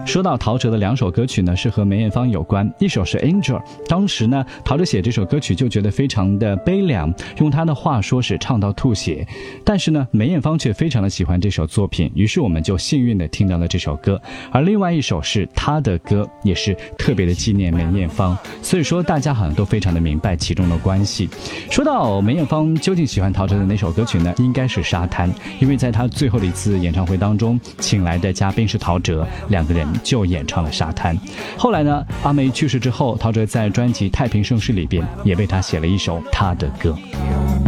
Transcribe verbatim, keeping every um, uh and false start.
说到陶喆的两首歌曲呢，是和梅艳芳有关，一首是 Angel， 当时呢陶喆写这首歌曲就觉得非常的悲凉，用他的话说是唱到吐血，但是呢梅艳芳却非常的喜欢这首作品，于是我们就幸运的听到了这首歌。而另外一首是他的歌，也是特别的纪念梅艳芳，所以说大家好像都非常的明白其中的关系。说到梅艳芳究竟喜欢陶喆的哪首歌曲呢，应该是沙滩，因为在他最后的一次演唱会当中请来的嘉宾是陶喆，两个人就演唱了沙滩。后来呢阿梅去世之后，陶喆在专辑太平盛世里边也为他写了一首他的歌。